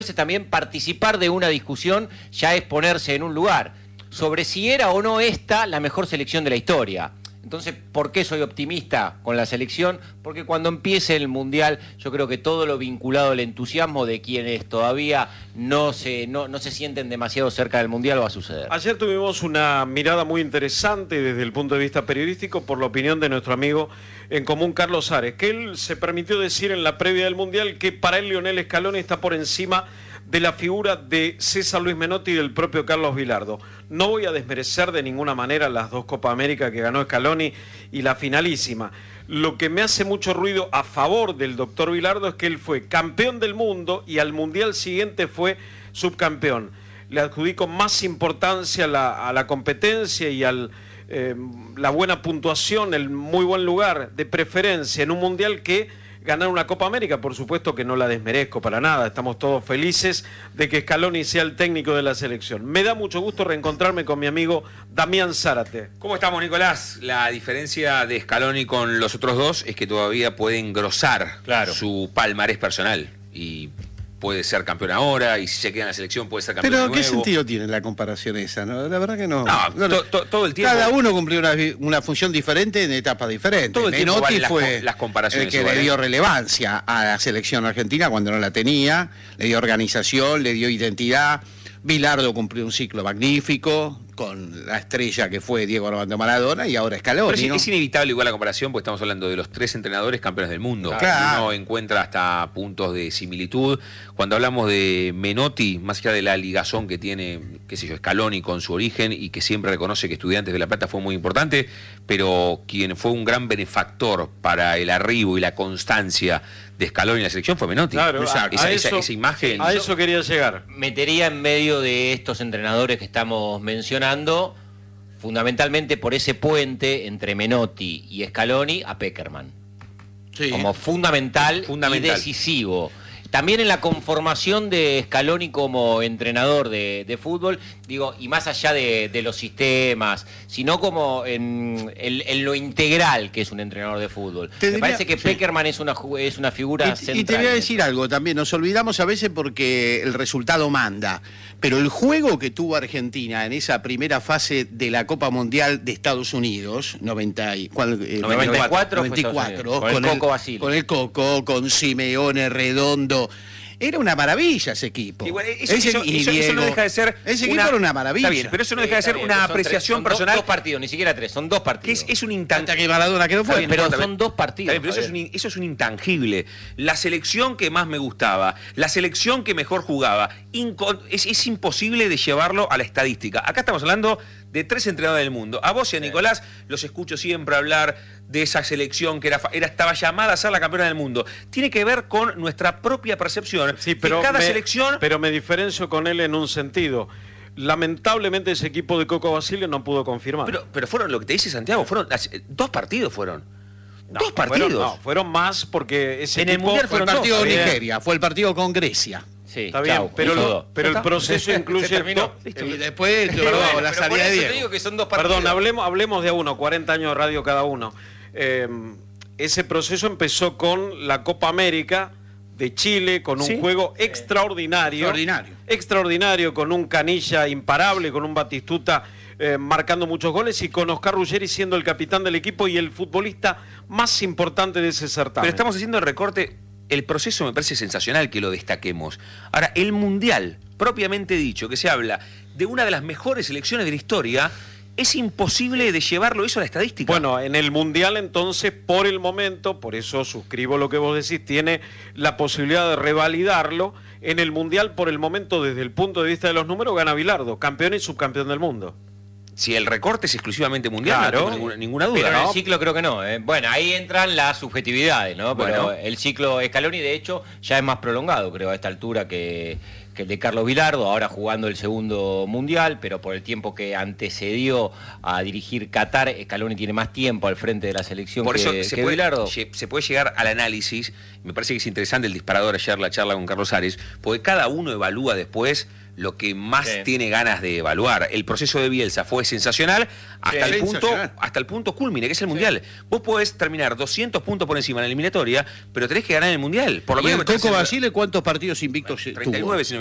veces también participar de una discusión ya es ponerse en un lugar sobre si era o no esta la mejor selección de la historia. Entonces, ¿por qué soy optimista con la selección? Porque cuando empiece el Mundial, yo creo que todo lo vinculado al entusiasmo de quienes todavía no se sienten demasiado cerca del Mundial va a suceder. Ayer tuvimos una mirada muy interesante desde el punto de vista periodístico por la opinión de nuestro amigo en común, Carlos Ares, que él se permitió decir en la previa del Mundial que para él Lionel Scaloni está por encima de la figura de César Luis Menotti y del propio Carlos Bilardo. No voy a desmerecer de ninguna manera las dos Copa América que ganó Scaloni y la finalísima. Lo que me hace mucho ruido a favor del doctor Bilardo es que él fue campeón del mundo y al Mundial siguiente fue subcampeón. Le adjudico más importancia a la competencia y la buena puntuación, el muy buen lugar de preferencia en un Mundial que ganar una Copa América. Por supuesto que no la desmerezco para nada, estamos todos felices de que Scaloni sea el técnico de la selección. Me da mucho gusto reencontrarme con mi amigo Damián Zárate. ¿Cómo estamos, Nicolás? La diferencia de Scaloni con los otros dos es que todavía puede engrosar su palmarés personal y puede ser campeón ahora, y si se queda en la selección puede ser campeón de nuevo. Pero ¿qué sentido tiene la comparación esa? ¿No? La verdad que no. Todo el tiempo. Cada uno cumplió una función diferente en etapas diferentes. Todo el tiempo Menotti fue las comparaciones el que le dio relevancia a la selección argentina cuando no la tenía, le dio organización, le dio identidad. Bilardo cumplió un ciclo magnífico con la estrella que fue Diego Armando Maradona y ahora Scaloni. Pero es inevitable igual la comparación porque estamos hablando de los tres entrenadores campeones del mundo. Claro. Uno encuentra hasta puntos de similitud. Cuando hablamos de Menotti, más allá de la ligazón que tiene, qué sé yo, Scaloni con su origen y que siempre reconoce que Estudiantes de La Plata fue muy importante, pero quien fue un gran benefactor para el arribo y la constancia de Scaloni en la selección fue Menotti. Claro, esa imagen. A eso quería llegar. Metería en medio de estos entrenadores que estamos mencionando, fundamentalmente por ese puente entre Menotti y Scaloni, a Pekerman. Sí. Como fundamental y decisivo. También en la conformación de Scaloni como entrenador de fútbol, digo, y más allá de los sistemas, sino como en lo integral que es un entrenador de fútbol. Me parece que Pekerman es una figura central. Y te voy a decir algo también, nos olvidamos a veces porque el resultado manda, pero el juego que tuvo Argentina en esa primera fase de la Copa Mundial de Estados Unidos, 94, con el Coco, con Simeone, Redondo. Era una maravilla ese equipo. Igual, eso no deja de ser. Ese equipo era una maravilla. Está bien, pero eso no deja de ser una apreciación personal. Dos partidos, ni siquiera tres, son dos partidos. Es un intangible. Que Maradona quedó fuera. Pero son dos partidos. Pero eso es un intangible. La selección que más me gustaba, la selección que mejor jugaba, es imposible de llevarlo a la estadística. Acá estamos hablando de tres entrenadores del mundo. A vos y a Nicolás los escucho siempre hablar de esa selección que estaba llamada a ser la campeona del mundo. Tiene que ver con nuestra propia percepción. Sí, pero cada selección... Pero me diferencio con él en un sentido. Lamentablemente ese equipo de Coco Basile no pudo confirmar. Pero fueron, lo que te dice Santiago, fueron dos partidos fueron. Dos partidos. Fueron más porque ese en equipo... el Mundial fue el partido con Nigeria, fue el partido con Grecia. Sí, está bien, pero el proceso incluye... Y después, la salida de Diego. Te digo que son dos partidos. Perdón, hablemos de a uno, 40 años de radio cada uno. Ese proceso empezó con la Copa América de Chile, con un juego extraordinario, con un Canilla imparable, con un Batistuta marcando muchos goles y con Oscar Ruggeri siendo el capitán del equipo y el futbolista más importante de ese certamen. Pero estamos haciendo el recorte. El proceso me parece sensacional que lo destaquemos. Ahora, el Mundial, propiamente dicho, que se habla de una de las mejores selecciones de la historia, es imposible de llevarlo eso a la estadística. Bueno, en el Mundial entonces, por el momento, por eso suscribo lo que vos decís, tiene la posibilidad de revalidarlo. En el Mundial, por el momento, desde el punto de vista de los números, gana Bilardo, campeón y subcampeón del mundo. Si el recorte es exclusivamente mundial, claro, no tengo ninguna duda. Pero en ¿no? el ciclo creo que no. Bueno, ahí entran las subjetividades, ¿no? Pero el ciclo Scaloni, de hecho, ya es más prolongado, creo, a esta altura que el de Carlos Bilardo, ahora jugando el segundo mundial, pero por el tiempo que antecedió a dirigir Qatar, Scaloni tiene más tiempo al frente de la selección por eso que Bilardo. Se puede llegar al análisis, me parece que es interesante el disparador ayer, la charla con Carlos Ares, porque cada uno evalúa después lo que más Sí. tiene ganas de evaluar. El proceso de Bielsa fue sensacional hasta, Sí, hasta el punto culmine, que es el Mundial. Vos podés terminar 200 puntos por encima en la eliminatoria, pero tenés que ganar el Mundial. Por lo ¿Y menos el Coco meterse en- Basile cuántos partidos invictos 39, tuvo? si no